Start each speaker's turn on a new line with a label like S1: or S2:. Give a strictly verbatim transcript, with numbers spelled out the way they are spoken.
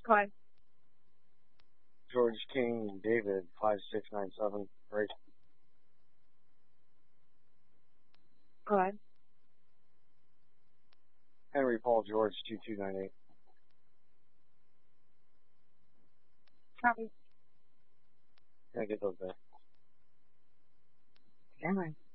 S1: Go ahead.
S2: George King David five six nine seven. Right.
S1: Go ahead.
S2: Henry Paul George two two nine eight.
S1: Copy.
S2: Can I get those back?
S1: Stand by.